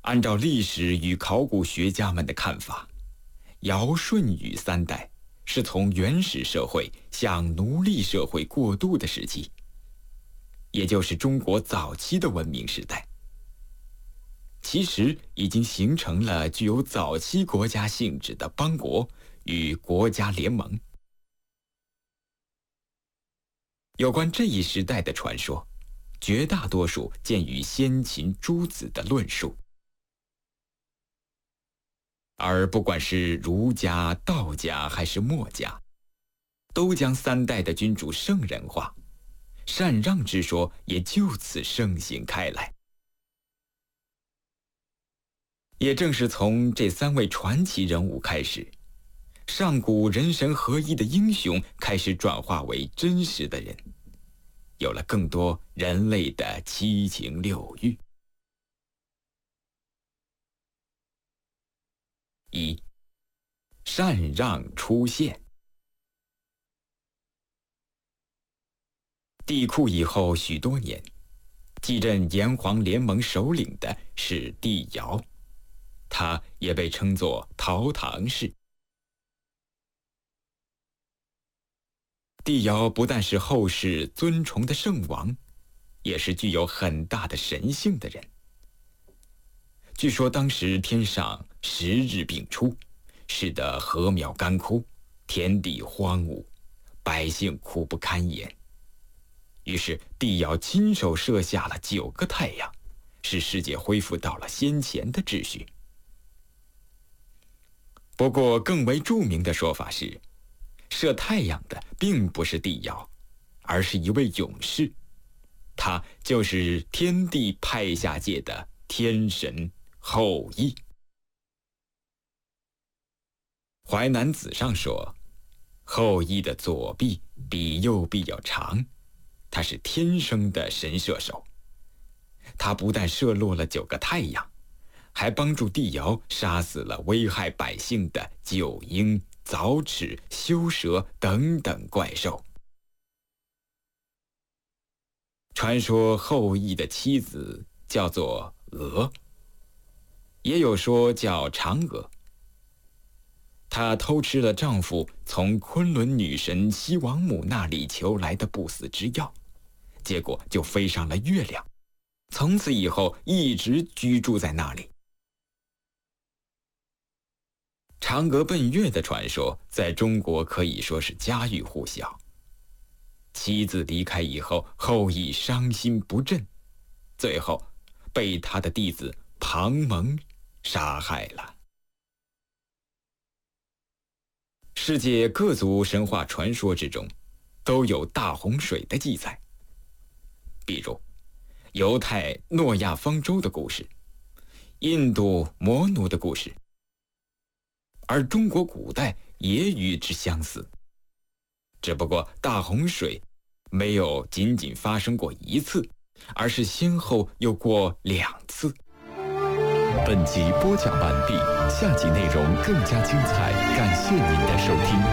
按照历史与考古学家们的看法，尧舜禹三代是从原始社会向奴隶社会过渡的时期，也就是中国早期的文明时代。其实已经形成了具有早期国家性质的邦国与国家联盟。有关这一时代的传说，绝大多数见于先秦诸子的论述。而不管是儒家、道家还是墨家，都将三代的君主圣人化，禅让之说也就此盛行开来。也正是从这三位传奇人物开始，上古人神合一的英雄开始转化为真实的人，有了更多人类的七情六欲。一，禅让出现。帝喾以后许多年，继任炎黄联盟首领的是帝尧，他也被称作陶唐氏。帝尧不但是后世尊崇的圣王，也是具有很大的神性的人。据说当时天上10日并出，使得禾苗干枯，田地荒芜，百姓苦不堪言。于是帝尧亲手设下了9个太阳，使世界恢复到了先前的秩序。不过更为著名的说法是，射太阳的并不是帝尧，而是一位勇士，他就是天帝派下界的天神后羿。淮南子上说，后羿的左臂比右臂要长，他是天生的神射手。他不但射落了9个太阳，还帮助帝尧杀死了危害百姓的九婴、凿齿、修蛇等等怪兽。传说后羿的妻子叫做娥，也有说叫嫦娥。她偷吃了丈夫从昆仑女神西王母那里求来的不死之药，结果就飞上了月亮，从此以后一直居住在那里。嫦娥奔月的传说在中国可以说是家喻户晓。妻子离开以后，后羿伤心不振，最后被他的弟子庞蒙杀害了。世界各族神话传说之中，都有大洪水的记载，比如犹太诺亚方舟的故事，印度魔奴的故事，而中国古代也与之相似。只不过大洪水没有仅仅发生过1次，而是先后有过2次。 本集播讲完毕，下集内容更加精彩，感谢您的收听。